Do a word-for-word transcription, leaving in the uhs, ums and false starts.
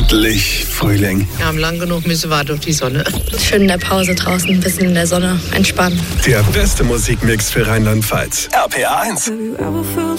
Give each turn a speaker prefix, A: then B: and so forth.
A: Endlich Frühling.
B: Wir haben lang genug müssen wir durch die Sonne.
C: Schön in der Pause draußen, ein bisschen in der Sonne entspannen.
A: Der beste Musikmix für Rheinland-Pfalz. R P R eins.